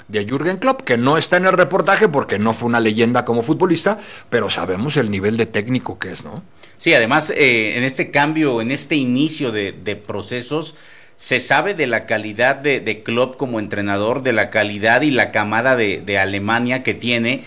de Jürgen Klopp, que no está en el reportaje porque no fue una leyenda como futbolista, pero sabemos el nivel de técnico que es, ¿no? Sí, además, en este cambio, en este inicio de procesos, se sabe de la calidad de Klopp como entrenador, de la calidad y la camada de Alemania que tiene,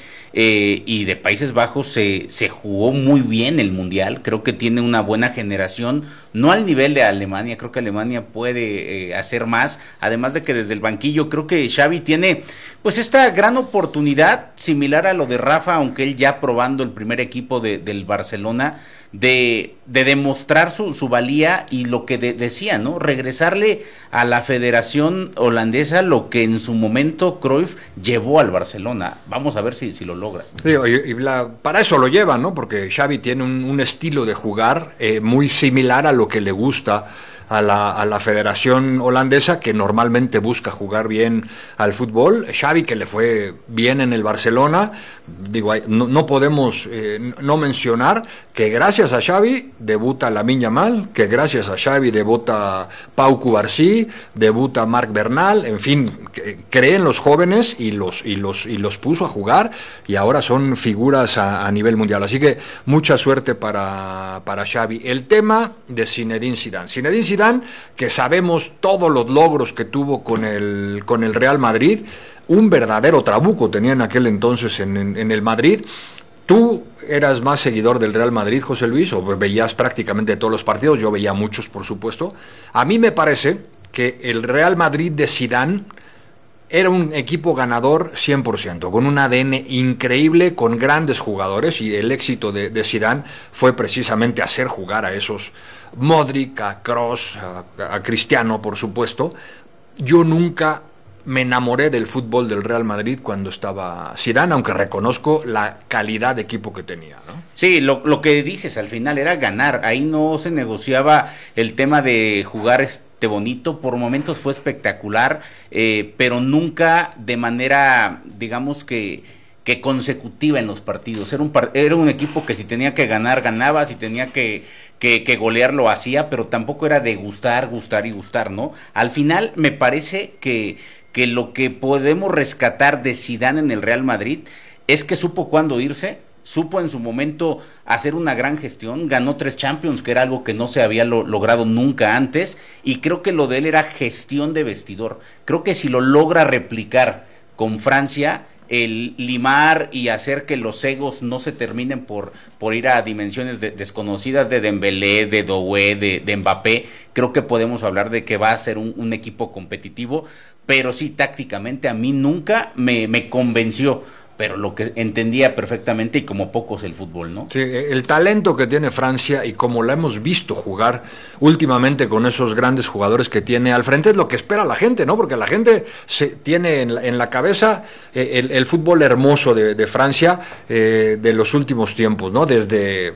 y de Países Bajos se jugó muy bien el Mundial. Creo que tiene una buena generación, no al nivel de Alemania. Creo que Alemania puede hacer más, además de que desde el banquillo creo que Xavi tiene pues esta gran oportunidad, similar a lo de Rafa, aunque él ya probando el primer equipo del Barcelona, de demostrar su valía y lo que decía, ¿no? Regresarle a la Federación Holandesa lo que en su momento Cruyff llevó al Barcelona. Vamos a ver si lo logra. Sí, para eso lo lleva, ¿no? Porque Xavi tiene un estilo de jugar muy similar a lo que le gusta a la Federación Holandesa, que normalmente busca jugar bien al fútbol. Xavi, que le fue bien en el Barcelona, digo, no podemos no mencionar que gracias a Xavi debuta Lamine Yamal, que gracias a Xavi debuta Pau Cubarsí, debuta Marc Bernal, en fin, cree en los jóvenes y los puso a jugar, y ahora son figuras a nivel mundial. Así que mucha suerte para Xavi. El tema de Zinedine Zidane, que sabemos todos los logros que tuvo con el Real Madrid, un verdadero trabuco tenía en aquel entonces en el Madrid. Tú eras más seguidor del Real Madrid, José Luis, o veías prácticamente todos los partidos. Yo veía muchos, por supuesto. A mí me parece que el Real Madrid de Zidane era un equipo ganador 100%, con un ADN increíble, con grandes jugadores, y el éxito de Zidane fue precisamente hacer jugar a esos Modric, a Kroos, a Cristiano, por supuesto. Yo nunca me enamoré del fútbol del Real Madrid cuando estaba Zidane, aunque reconozco la calidad de equipo que tenía, ¿no? Sí, lo que dices al final era ganar. Ahí no se negociaba el tema de jugar bonito. Por momentos fue espectacular, pero nunca de manera, digamos que consecutiva en los partidos. Era un equipo que si tenía que ganar, ganaba, si tenía que golear, lo hacía, pero tampoco era de gustar, ¿no? Al final me parece que lo que podemos rescatar de Zidane en el Real Madrid es que supo cuándo irse, supo en su momento hacer una gran gestión, ganó 3 Champions, que era algo que no se había logrado nunca antes, y creo que lo de él era gestión de vestidor. Creo que si lo logra replicar con Francia, el limar y hacer que los egos no se terminen por ir a dimensiones desconocidas de Dembélé, de Doué, de Mbappé, creo que podemos hablar de que va a ser un equipo competitivo, pero sí, tácticamente a mí nunca me convenció, pero lo que entendía perfectamente, y como pocos, el fútbol, ¿no? Sí, el talento que tiene Francia y como la hemos visto jugar últimamente con esos grandes jugadores que tiene al frente, es lo que espera la gente, ¿no? Porque la gente tiene en la cabeza el fútbol hermoso de Francia de los últimos tiempos, ¿no? Desde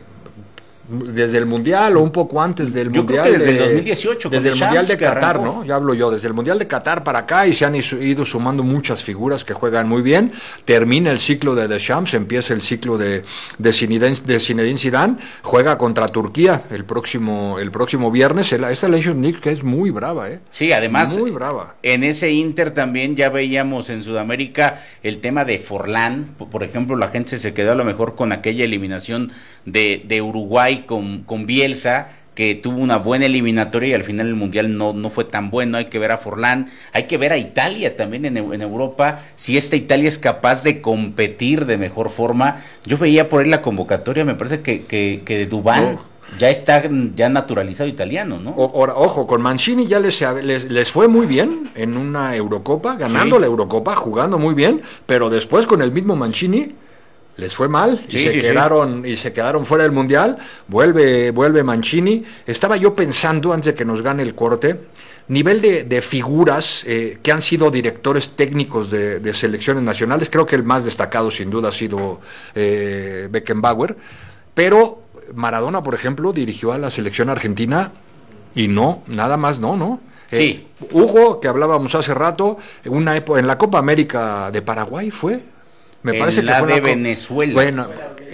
el Mundial o un poco antes del Mundial. Creo que desde el 2018. Desde el Mundial de Qatar, ¿no? Ya hablo yo, desde el Mundial de Qatar para acá, y se han ido sumando muchas figuras que juegan muy bien. Termina el ciclo de Deschamps, empieza el ciclo de Zinedine Zidane, juega contra Turquía el próximo viernes. Esta Nations League que es muy brava, ¿eh? Sí, además, muy brava. En ese Inter también ya veíamos en Sudamérica el tema de Forlán. Por ejemplo, la gente se quedó a lo mejor con aquella eliminación de Uruguay con Bielsa, que tuvo una buena eliminatoria, y al final el Mundial no fue tan bueno. Hay que ver a Forlán, hay que ver a Italia también en Europa, si esta Italia es capaz de competir de mejor forma. Yo veía por ahí la convocatoria, me parece que Duván ya está naturalizado italiano, ¿no? Ojo, con Mancini ya les fue muy bien en una Eurocopa, ganando la Eurocopa, jugando muy bien, pero después con el mismo Mancini les fue mal y se quedaron fuera del Mundial. Vuelve Mancini. Estaba yo pensando, antes de que nos gane el corte, nivel de figuras que han sido directores técnicos de selecciones nacionales. Creo que el más destacado sin duda ha sido Beckenbauer, pero Maradona, por ejemplo, dirigió a la selección argentina y nada más ¿no? Sí. Hugo, que hablábamos hace rato, en la Copa América de Paraguay fue. Me parece que fue de Venezuela. Bueno,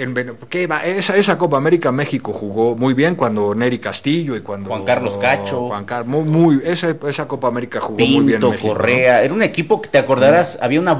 esa Copa América México jugó muy bien cuando Nery Castillo y cuando Juan Carlos Cacho. Esa Copa América jugó Pinto, muy bien México, Correa, ¿no? Era un equipo que te acordarás, había una